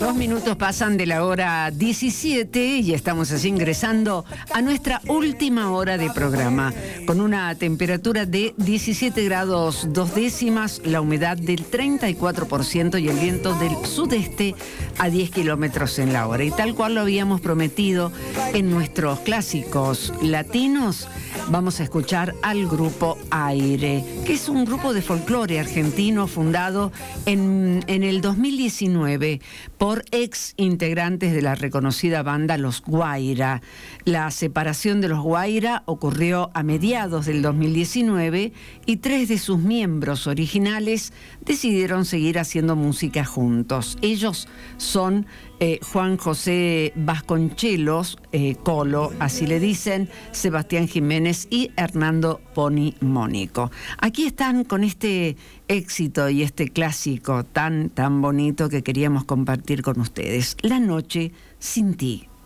2 minutos pasan de la hora 17 y estamos así ingresando a nuestra última hora de programa, con una temperatura de 17 grados 2 décimas, la humedad del 34% y el viento del sudeste a 10 kilómetros en la hora. Y tal cual lo habíamos prometido en nuestros clásicos latinos, vamos a escuchar al grupo Aire, que es un grupo de folclore argentino fundado en el 2019 por ex integrantes de la reconocida banda Los Guaira. La separación de Los Guaira ocurrió a mediados del 2019 y 3 de sus miembros originales decidieron seguir haciendo música juntos. Ellos son Juan José Vasconcelos, Colo, así le dicen, Sebastián Jiménez y Hernando Pony Mónico. Aquí están con este éxito y este clásico tan bonito que queríamos compartir con ustedes. La noche sin ti.